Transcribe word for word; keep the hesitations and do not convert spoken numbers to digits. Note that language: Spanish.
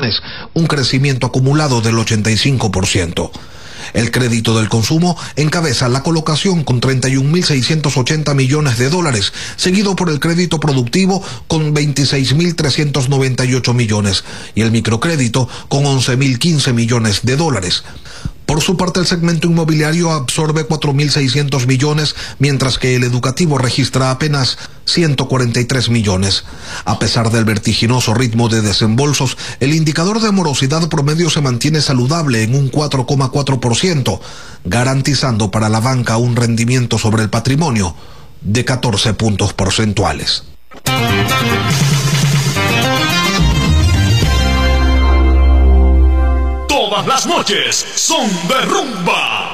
millones, un crecimiento acumulado del ochenta y cinco por ciento. El crédito del consumo encabeza la colocación con treinta y un mil seiscientos ochenta millones de dólares, seguido por el crédito productivo con veintiséis mil trescientos noventa y ocho millones y el microcrédito con once mil quince millones de dólares. Por su parte, el segmento inmobiliario absorbe cuatro mil seiscientos millones, mientras que el educativo registra apenas ciento cuarenta y tres millones. A pesar del vertiginoso ritmo de desembolsos, el indicador de morosidad promedio se mantiene saludable en un cuatro coma cuatro por ciento, garantizando para la banca un rendimiento sobre el patrimonio de catorce puntos porcentuales. Todas las noches son de rumba.